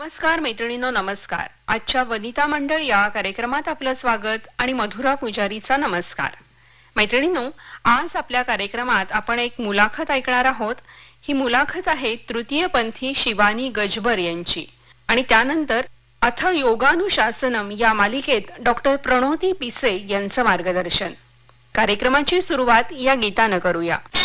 नमस्कार मैत्रिणींनो, नमस्कार. आजच्या वनिता मंडळ या कार्यक्रमात आपलं स्वागत आणि मधुरा पुजारीचा नमस्कार. मैत्रिणींनो, आज आपल्या कार्यक्रमात आपण एक मुलाखत ऐकणार आहोत. ही मुलाखत आहे तृतीयपंथी शिवानी गजबर यांची आणि त्यानंतर अथ योगानुशासनम या मालिकेत डॉक्टर प्रणोती पिसे यांचं मार्गदर्शन. कार्यक्रमाची सुरुवात या गीतानं करूया.